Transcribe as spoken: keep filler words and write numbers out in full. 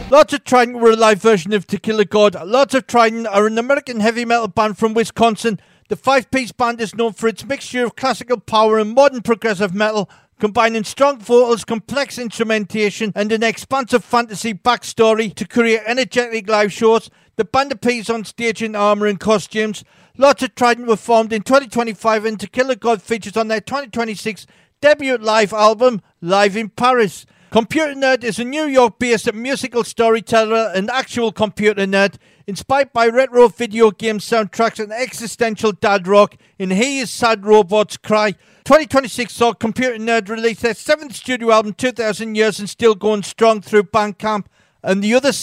Lords of Trident were a live version of To Kill a God. Lords of Trident are an American heavy metal band from Wisconsin. The five-piece band is known for its mixture of classical power and modern progressive metal, combining strong vocals, complex instrumentation, and an expansive fantasy backstory to create energetic live shows. The band appears on stage in armour and costumes. Lords of Trident were formed in twenty twenty-five, and To Kill a God features on their twenty twenty-six debut live album, Live in Paris. Computer Nerd is a New York-based musical storyteller and actual computer nerd, inspired by retro video game soundtracks and existential dad rock in He Is Sad Robots Cry. twenty twenty-six saw Computer Nerd release their seventh studio album, two thousand Years, and still going strong through Bandcamp and the other